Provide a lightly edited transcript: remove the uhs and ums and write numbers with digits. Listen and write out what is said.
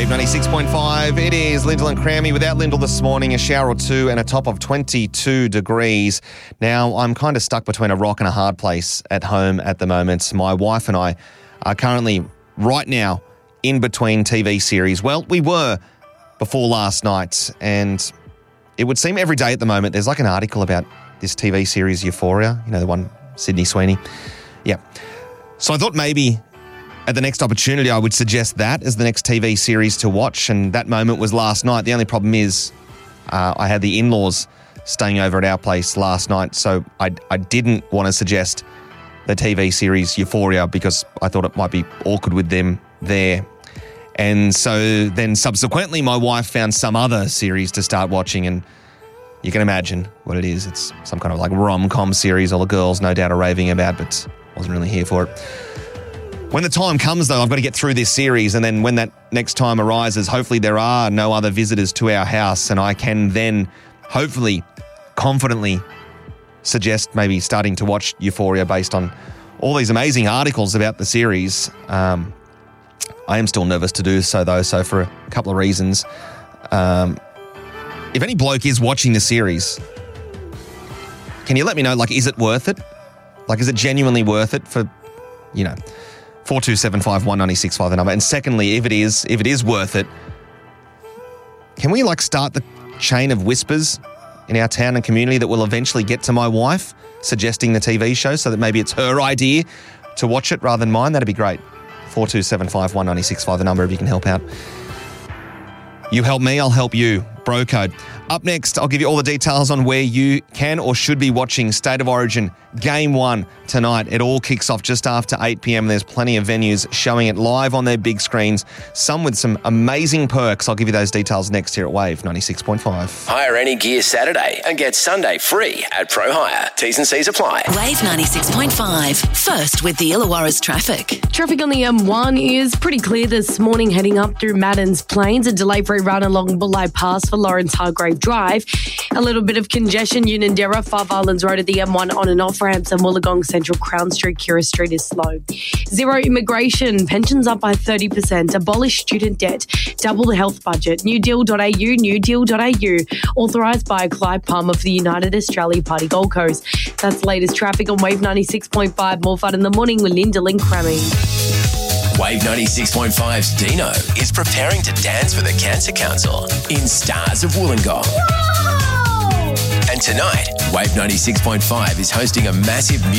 Wave 96.5. It is Lyndall and Crammy. Without Lyndall this morning, a shower or two and a top of 22 degrees. Now, I'm kind of stuck between a rock and a hard place at home at the moment. My wife and I are currently, right now, in between TV series. Well, we were before last night, and it would seem every day at the moment there's like an article about this TV series Euphoria, you know, the one, Sydney Sweeney. Yeah. So I thought maybe at the next opportunity I would suggest that as the next TV series to watch, and that moment was last night. The only problem is I had the in-laws staying over at our place last night, so I didn't want to suggest the TV series Euphoria because I thought it might be awkward with them there. And so then subsequently my wife found some other series to start watching, and you can imagine what it is. It's some kind of like rom-com series all the girls no doubt are raving about, but wasn't really here for it. When the time comes, though, I've got to get through this series, and then when that next time arises, hopefully there are no other visitors to our house, and I can then hopefully confidently suggest maybe starting to watch Euphoria based on all these amazing articles about the series. I am still nervous to do so, though, so for a couple of reasons. If any bloke is watching the series, can you let me know, like, is it worth it? Like, is it genuinely worth it for, 4275 196 the number? And secondly, if it is worth it, can we start the chain of whispers in our town and community that will eventually get to my wife suggesting the TV show so that maybe it's her idea to watch it rather than mine? That'd be great. 4275 196 the number if you can help out. You help me, I'll help you. Bro code. Up next, I'll give you all the details on where you can or should be watching State of Origin Game 1 tonight. It all kicks off just after 8 p.m. There's plenty of venues showing it live on their big screens, some with some amazing perks. I'll give you those details next here at Wave 96.5. Hire any gear Saturday and get Sunday free at Pro Hire. T's and C's apply. Wave 96.5. First with the Illawarra's traffic. Traffic on the M1 is pretty clear this morning heading up through Madden's Plains. A delay-free run along Bulli Pass for Lawrence Hargrave Drive. A little bit of congestion, Unanderra, Five Islands Road at the M1 on and off ramps, and Wollongong Central Crown Street, Kira Street is slow. Zero immigration, pensions up by 30%, abolish student debt, double the health budget, newdeal.au, newdeal.au, authorised by Clive Palmer for the United Australia Party Gold Coast. That's the latest traffic on Wave 96.5. More fun in the morning with Lyndall and Crammy. Wave 96.5's Dino is preparing to dance for the Cancer Council in Stars of Wollongong. Whoa! And tonight, Wave 96.5 is hosting a massive